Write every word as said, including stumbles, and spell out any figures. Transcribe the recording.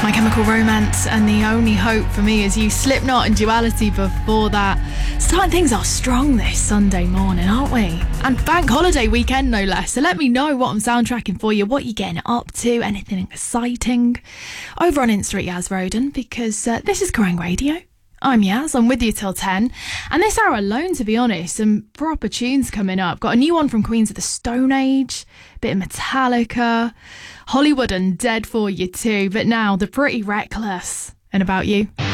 My Chemical Romance, and the only hope for me is you. Slipknot and Duality before that. Starting things off strong this Sunday morning, aren't we? And bank holiday weekend, no less. So let me know what I'm soundtracking for you, what you're getting up to, anything exciting. Over on Insta at Yaz Roden, because uh, this is Kerrang Radio. I'm Yaz, I'm with you till ten. And this hour alone, to be honest, some proper tunes coming up. Got a new one from Queens of the Stone Age, bit of Metallica, Hollywood Undead for you too. But now, the Pretty Reckless. And About You.